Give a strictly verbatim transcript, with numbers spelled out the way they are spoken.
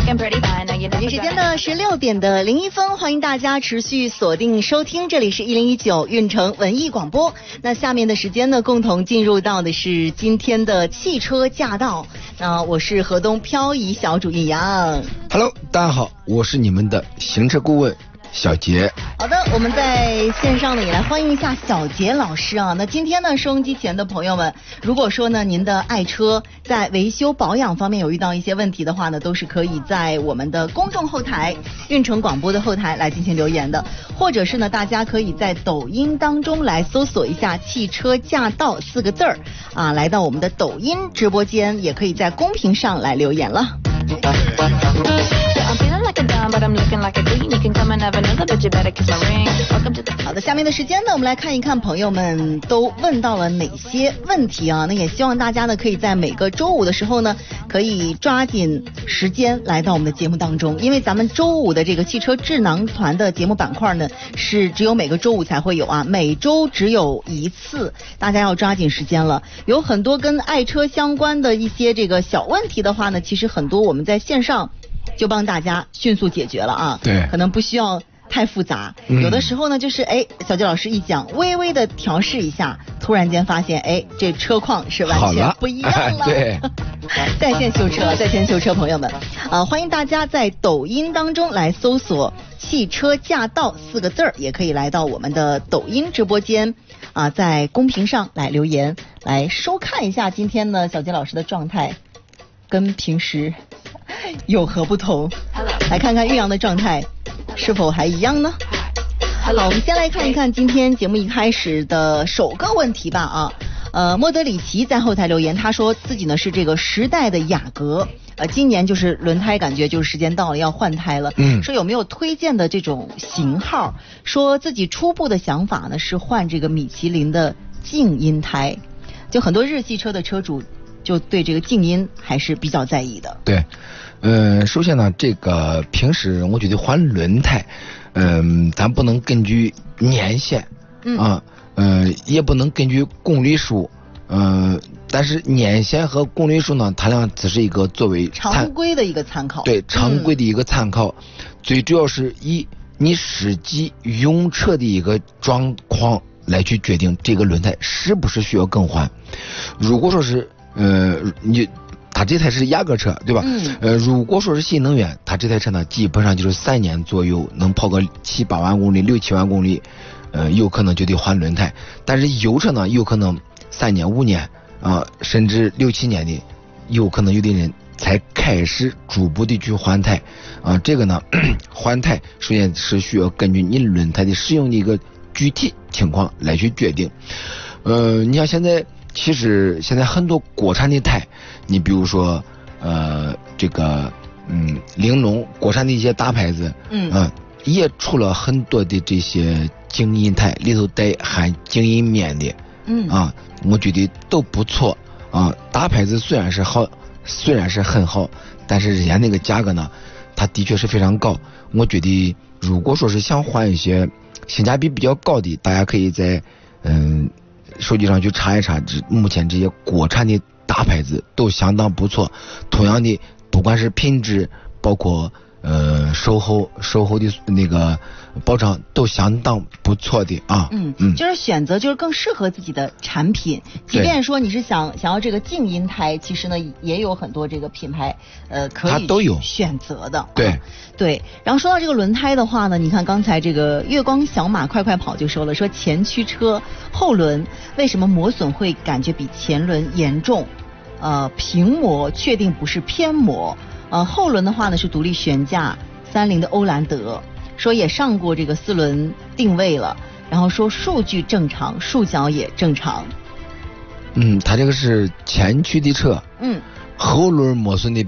北京时间的十六点的零一分，欢迎大家持续锁定收听，这里是一零一九运城文艺广播。那下面的时间呢，共同进入到的是今天的汽车驾到。那我是河东漂移小主易阳。 Hello， 大家好，我是你们的行车顾问小杰。 好的，我们在线上呢也来欢迎一下小杰老师啊。那今天呢，收音机前的朋友们，如果说呢您的爱车在维修保养方面有遇到一些问题的话呢，都是可以在我们的公众后台运城广播的后台来进行留言的，或者是呢大家可以在抖音当中来搜索一下汽车驾到四个字儿啊，来到我们的抖音直播间，也可以在公屏上来留言了。好的，下面的时间呢，我们来看一看朋友们都问到了哪些问题啊？那也希望大家呢，可以在每个周五的时候呢，可以抓紧时间来到我们的节目当中，因为咱们周五的这个汽车智囊团的节目板块呢，是只有每个周五才会有啊，每周只有一次，大家要抓紧时间了。有很多跟爱车相关的一些这个小问题的话呢，其实很多我们在线上就帮大家迅速解决了啊， 对， 可能不需要太复杂，嗯、有的时候呢，就是哎，小杰老师一讲，微微的调试一下，突然间发现，哎，这车况是完全不一样了。了对， 在线修车，在线修车，朋友们，啊，欢迎大家在抖音当中来搜索“汽车驾到”四个字儿，也可以来到我们的抖音直播间，啊，在公屏上来留言，来收看一下今天呢小杰老师的状态，跟平时有何不同？来看看岳阳的状态是否还一样呢？好，我们先来看一看今天节目一开始的首个问题吧啊，呃，莫德里奇在后台留言，他说自己呢是这个时代的雅阁，呃，今年就是轮胎感觉就是时间到了要换胎了，嗯，说有没有推荐的这种型号？说自己初步的想法呢是换这个米其林的静音胎，就很多日系车的车主就对这个静音还是比较在意的。 对，呃，首先呢，这个平时我觉得换轮胎，嗯、呃，咱不能根据年限，嗯啊，呃，也不能根据公里数，呃，但是年限和公里数呢，它俩只是一个作为常规的一个参考。 对，常规的一个参考，嗯、最主要是以你实际用车的一个状况来去决定这个轮胎是不是需要更换。如果说是呃，你它这台是雅阁车，对吧？嗯。呃，如果说是新能源，它这台车呢，基本上就是三年左右能跑个七八万公里、六七万公里，呃，有可能就得换轮胎。但是油车呢，有可能三年、五年啊、呃，甚至六七年的，有可能有的人才开始逐步的去换胎啊、呃。这个呢，换胎首先是需要根据你轮胎的使用的一个具体情况来去决定。呃，你像现在。其实现在很多国产的胎，你比如说呃这个嗯玲珑国产的一些大牌子，嗯、呃、也出了很多的这些静音胎，里头带含静音棉的，嗯啊，我觉得都不错啊。大牌子虽然是好，虽然是很好，但是人家那个价格呢，它的确是非常高。我觉得如果说是想换一些性价比比较高的，大家可以在嗯。手机上去查一查，这目前这些国产的大牌子都相当不错。同样的，不管是品质，包括呃售后、售后的那个保障都相当不错的啊。 嗯嗯，就是选择就是更适合自己的产品。即便说你是想想要这个静音胎，其实呢也有很多这个品牌呃可以都有选择的。 对、 啊、对。然后说到这个轮胎的话呢，你看刚才这个月光小马快快跑就说了，说前驱车后轮为什么磨损会感觉比前轮严重？呃，平磨确定不是偏磨。呃，后轮的话呢是独立悬架，三菱的欧蓝德，说也上过这个四轮定位了，然后说数据正常，束角也正常。 嗯，它这个是前驱的车，嗯，后轮磨损的